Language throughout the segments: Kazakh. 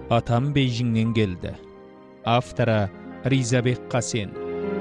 Атам Бейжіңнен келді. Авторы Ризабек Қасен.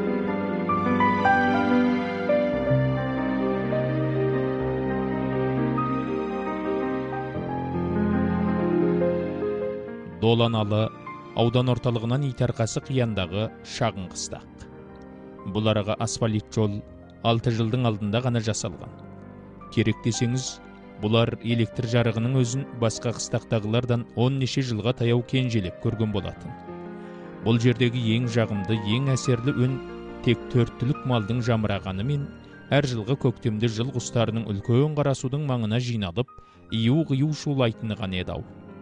Доланалы аудан орталығынан итарқасы қияндағы шағын қыстақ. Бұл араға асфальт жол 6 жылдың алдында ғана жасалған. Керек десеңіз, бұлар электр жарығының өзін басқа қыстақтағылардан 10 неше жылға таяу кенжелеп көрген болатын. Бұл жердегі ең жағымды, ең әсерлі үн тек 4 түлік малдың жамырағаны мен әр жылғы көктемде жыл құстарының үлкен қарасудың маңына жиналып, ию-қию шулайтыны ғана еді-ау.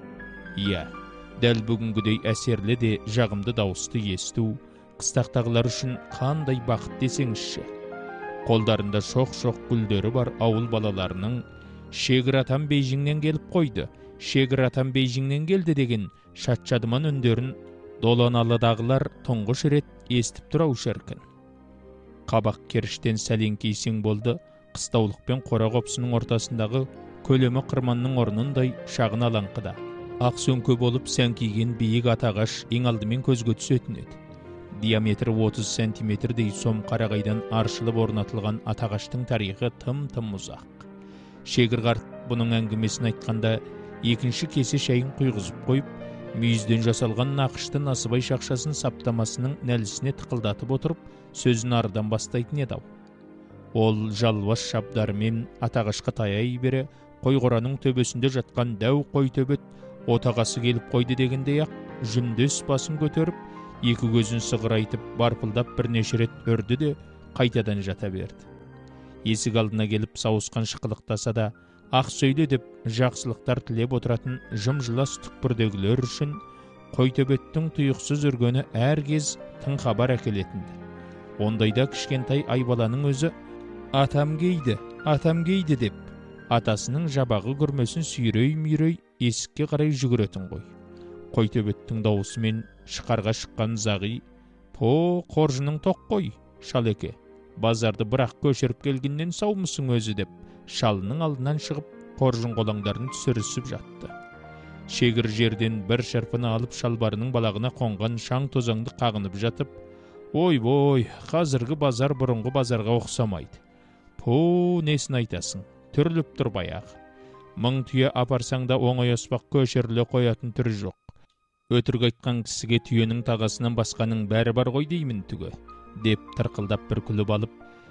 Иә, дәл бүгінгідей әсерлі де жағымды дауысты есту қыстақтағылар үшін қандай бақыт десеңізші. Қолдарында шоқ-шоқ гүлдері бар ауыл балаларының «Шегір атам Бейжіңнен келіп қойды, Шегір атам Бейжіңнен келді» деген шат-шадыман үндерін Доланалыдағылар тұңғыш рет естіп тұр ау шіркін. Қабақ керіштен сәлен кейсең болды, қыстаулықпен қора қопсының ортасындағы көлемі қырманның орнындай шағын алаңқыда. Ақ сөңке болып сәңкиген биік атағаш ең алдымен көзге түсетін еді. Диаметрі 30 сантиметрдей сом қарағайдан аршылып орнатылған атағаштың тарихы тым-тым ұзақ. Шегір қарт бұның әңгімесін айтқанда екінші кесе шайын құйғызып қойып, мүйізден жасалған нақышты насыбай шақшасын саптамасының нәлісіне тықылдатып отырып, сөзін арыдан бастайтын еді-ау. Ол жалваш шабдарымен атағашқа таяй бере, қой қораның төбесінде жатқан дәу қой төбет отағасы келіп қойды дегендей-ақ, жүндес басын көтеріп, екі көзін сығырайтып, барпылдап бірнеше рет өрді де қайтадан жата берді. Есік алдына келіп сауысқан шықылықтаса да, ақ сөйле деп жақсылықтар тілеп отыратын жым-жылас түкпірдегілер үшін қой төбеттің тұйықсыз үргені әр кез тың хабар әкелетінді. Ондайда кішкентай айбаланың өзі «Атам кейді» деп, атасының жабағы күрмесін сүйрей-мүйрей есікке қарай жүгіретін ғой. Қой төбеттің дауысымен шықарға шыққан зағи «По, қоржының тоқ қой, шалеке, базарды бірақ көшіріп келгеннен саумысың өзі» деп шалының алдынан шығып қоржын қолаңдарын түсірісіп жатты. Шегір жерден бір шарпыны алып шалбарының балағына қонған шаң тозаңды қағынып жатып, «Ой-бой, қазіргі базар бұрынғы базарға ұқсамайды. По, несін айтасың, түрліп тұр баяғы. Мың түйе апарсаң да оңай аспақ көшірілі қоятын түрі жоқ. Өтірік айтқан кісіге түйенің тағасынан басқаның бәрі бар ғой деймін түгі», деп тырқылдап бір күліп алып,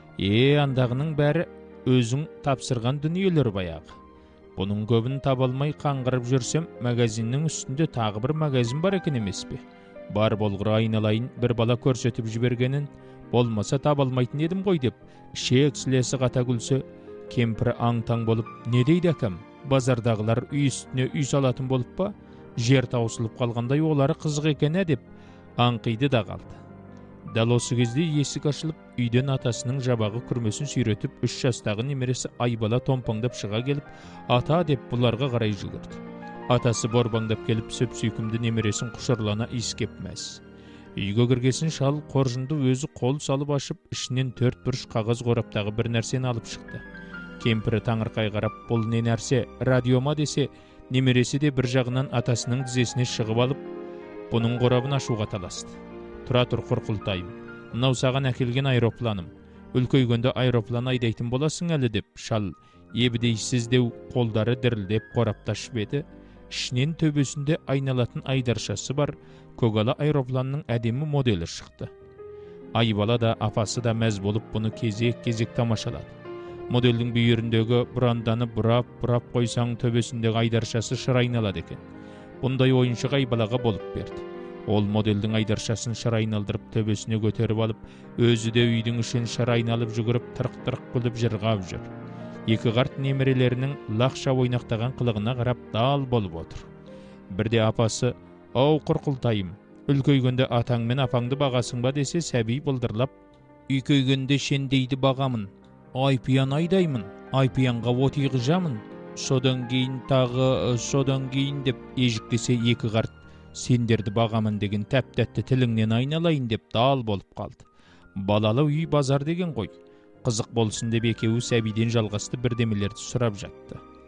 андағының бәрі өзің тапсырған дүниелер баяғы. Бұның көбін табалмай қаңғырып жүрсем, магазиннің үстінде тағы бір магазин бар екен емес пе? Бар болғыр айналайын бір бала көрсетіп жібергенін, болмаса табалмайтын едім ғой деп, шек-сілесі қата күлсе, кемпірі аң-таң болып, не дейді әкім? Базардағылар үй үстіне үй салатын болып па? Жер таусылып қалғандай олары қызық екені деп, аңқиды да қалды. Дәл осы кезде есік ашылып, үйден атасының жабағы күрмесін сүйретіп, 3 жастағы немересі Айбала томпаңдап шыға келіп, «Ата» деп бұларға қарай жүгірді. Атасы борбаңдап келіп, сөп-сүйкімді немересін құшырлана иіскеп мәз. Үйге кіргесін шал қоржынды өзі қол салып ашып, ішінен 4 бұрыш қағаз қораптағы бір нәрсені алып шықты. Кемпірі таңырқай қарап, бұл не нәрсе, радиома десе, немересі де бір жағынан атасының тізесіне шығып алып, бұның қорабын ашуға таласты. «Тұра тұр құрқылтайым, мынау саған әкелген аэропланым. Үлкейгенде аэроплан айдайтын боласың әлі» деп шал ебідейсіз деу қолдары дірілдеп қорапташып еді. Ішінен төбесінде айналатын айдаршасы бар көгала аэропланның әдемі моделі шықты. Айбала да апасы да мәз болып бұны кезек-кезек тамашалады. Модельдің бүйіріндегі бұранданы бұрап қойсаң төбесіндегі айдаршасы шыр айналады екен. Бұндай ойыншық Айбалаға болып берді. Ол модельдің айдаршасын шыр айналдырып төбесіне көтеріп алып, өзі де үйдің ішін шыр айналып жүгіріп тырқ-тырқ күліп жырғап жүр. Екі қарт немерелерінің лақша ойнақтаған қылығына қарап дал болып отыр. Бірде апасы «Ау құрқылтайым, үлкейгенде атаң мен апаңды бағасың ба» десе, сәби бұлдырлап «Үйкейгенде шендейді бағамын, айпиян айдаймын, айпиянға отиғыжамын, содан кейін» деп ежіктесе, екі қарт «Сендерді бағамын деген тәп-тәтті тіліңнен айналайын» деп дал болып қалды. Балалы үй базар деген ғой. Қызық болсын деп екеуі сәбиден жалғасты бірдемелерді сұрап жатты.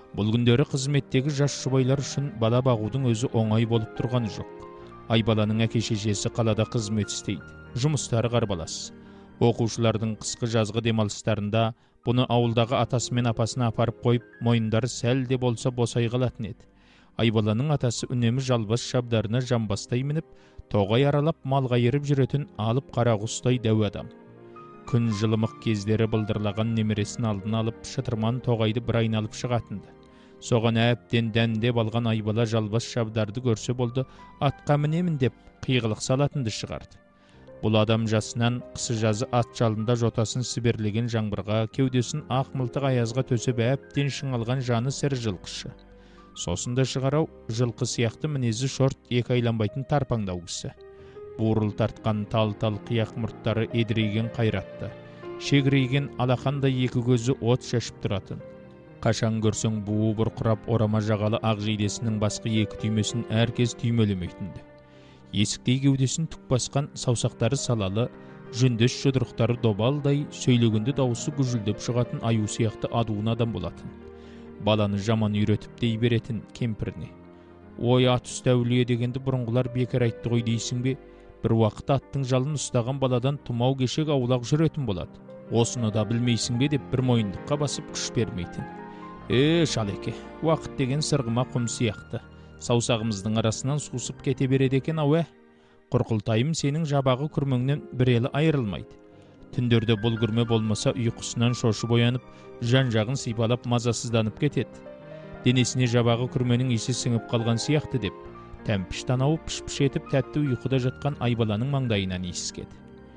Бұл күндері қызметтегі жас жұбайлар үшін бала бағудың өзі оңай болып тұрғаны жоқ. Айбаланың әке-шешесі қалада қызмет істейді. Жұмыстары қарбалас. Оқушылардың қысқы жазғы демалыстарында бұны ауылдағы атасы мен апасына апарып қойып, мойындары сәл де болса босай қалатын еді. Айбаланың атасы үнемі жалбас шабдарына жамбастай мініп, тоғай аралап малға еріп жүретін алып қара құстай дәу адам. Күн жылымық кездері былдырлаған немересін алдына алып, шытырман тоғайды бір айналып шығатынды. Соған әбден дәндеп алған Айбала жалбас шабдарды көрсе болды, атқа мінемін деп қиғылық салатынды шығарды. Бұл адам жасынан қысы жазы ат жалында жотасын сіберлеген жаңбырға, кеудесін ақ мылтық аязға төсеп әбден шыңалған жаны сір жылқышы. Сосын да шығарау, жылқы сияқты мінезі шорт, екі айланбайтын тарпаңдау кісі. Буырыл тартқан тал-тал қияқ мұрттары едірейген қайратты. Шегірейген алақандай екі көзі от шашып тұратын. Қашан көрсең буы бұрқырап орама жағалы ақ жейдесінің басқы екі түймесін әркез түймелемейтінді. Есіктей кеудесін түк басқан саусақтары салалы, жүндес жұдырықтары добалдай, сөйлегенде дауысы гүжілдеп шығатын аю сияқты адуын адам болатын. Баланы жаман үйретіп дей беретін кемпіріне. Ой, ат үсті әулие дегенді бұрынғылар бекер айтты ғой дейсің бе? Бір уақыт аттың жалын ұстаған баладан тұмау кешек аулақ жүретін болады. Осыны да білмейсің бе деп бір мойындыққа басып күш бермейтін. Шалеке, уақыт деген сырғыма құм сияқты. Саусағымыздың арасынан сусып кете береді екен ау. Құрқылтайым сенің жабағы күрмеңнен бір елі айырылмайды. Түндерде бұл күрме болмаса ұйқысынан шошып оянып, жан-жағын сипалап мазасызданып кетеді. Денесіне жабағы күрменің иісі сіңіп қалған сияқты деп, тәмпіш танауы піш-піш етіп тәтті ұйқыда жатқан Айбаланың маңдайынан иіскеді.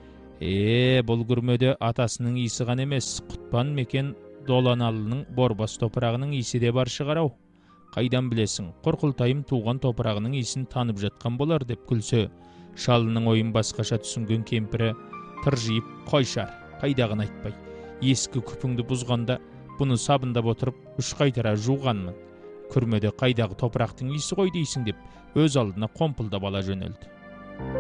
Бұл күрмеде атасының иісі ғана емес, Құтпан мекен Доланалының борбас топырағының иісі де бар шығарау. Қайдан білесің, Құрқылтайым туған топырағының иісін танып жатқан болар деп күлсе, шалының ойын басқаша түсінген кемпірі тыржиып, қойшар, қайдағын айтпай, ескі күпіңді бұзғанда бұны сабындап отырып үш қайтара жуғанмын. Күрмеде қайдағы топырақтың иісі ғой дейсің деп өз алдына қомпылдап ала жөнелді.